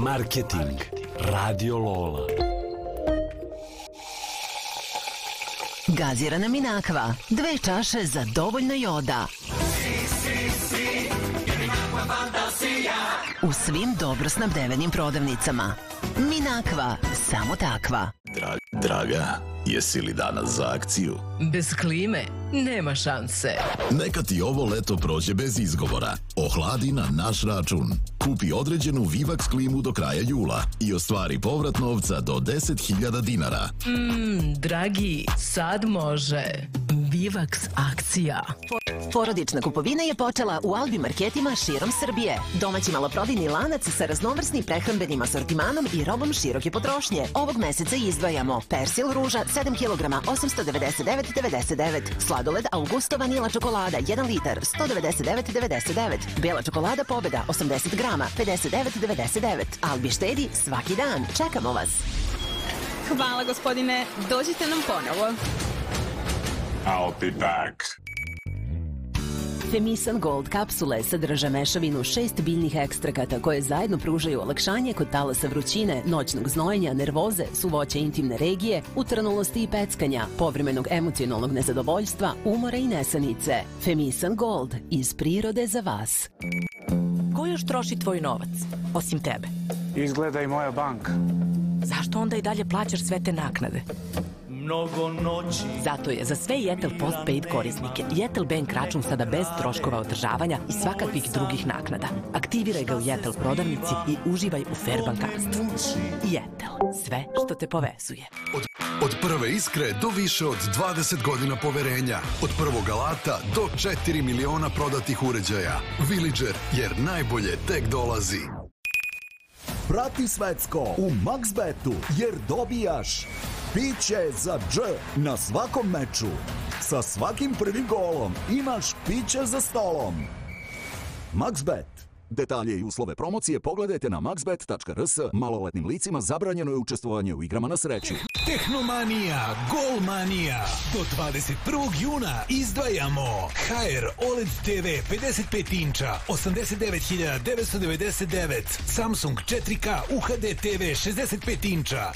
Marketing Radio Lola. Gazirana Minakva, 2 čaše za dovoljno joda. U svim dobro snabdevenim prodavnicama. Minakva, samo takva. Draga, jesi li danas za akciju? Bez klime nema šanse. Neka ti ovo leto prođe bez izgovora. Ohladi na naš račun. Kupi određenu Vivax klimu do kraja jula i ostvari povrat novca do 10.000 dinara. Dragi, sad može. Vivax akcija. Porodična kupovina je počela u Albi marketima širom Srbije. Domaći maloprodajni lanac sa raznovrsnim prehrambenim asortimanom i robom široke potrošnje. Ovog meseca izdvajamo Persil ruža 7 kg 899,99, sladoled Augusto vanila čokolada 1 litar 199,99, bela čokolada Pobeda 80 grama 59,99. Albi štedi svaki dan. Čekamo vas. Hvala gospodine, dođite nam ponovo. I'll be back. Femisan Gold kapsule sadrže mešavinu 6 biljnih ekstrakata koje zajedno pružaju olakšanje kod talasa vrućine, noćnog znojenja, nervoze, suvoća intimne regije, utrnulosti i peckanja, povremenog emocionalnog nezadovoljstva, umora i nesanice. Femisan Gold, iz prirode za vas. Ko još troši tvoj novac, osim tebe? Izgleda i moja banka. Zašto onda i dalje plaćaš sve te naknade? Mnogo noći. Zato je za sve Jetel Postpaid korisnike Jetel Bank račun sada bez troškova održavanja i svakakvih drugih naknada. Aktiviraj ga u Jetel prodavnici i uživaj u fair bankarstvu. Jetel, sve što te povezuje. Od prve iskre do više od 20 godina poverenja. Od prvog alata do 4 miliona prodatih uređaja. Villager, jer najbolje tek dolazi. Prati svetsko u MaxBetu jer dobijaš piće za dž na svakom meču. Sa svakim prvim golom imaš piće za stolom. MaxBet. Detalje i uslove promocije pogledajte na maxbet.rs. Maloletnim licima zabranjeno je učestvovanje u igrama na sreću. Tehnomanija, Golmanija. Do 21. juna izdvajamo HR OLED TV 55 inča 89.999, Samsung 4K UHD TV 65 inča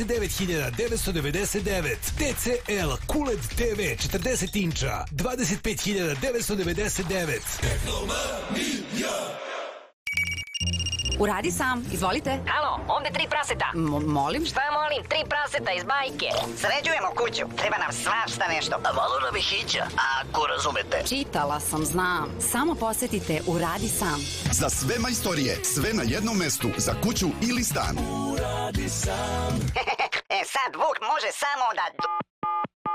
59.999, TCL QLED TV 40 inča 25.999. Tehnomanija. Uradi sam, izvolite. Halo, ovde 3 praseta. Molim? Šta molim? 3 praseta iz bajke. Sređujemo kuću, treba nam svašta nešto. A malo nam je hića, ako razumete. Čitala sam, znam. Samo posetite Uradi sam. Za sve majstorije, sve na jednom mestu, za kuću ili stan. Uradi sam. Sad Vuk može samo da...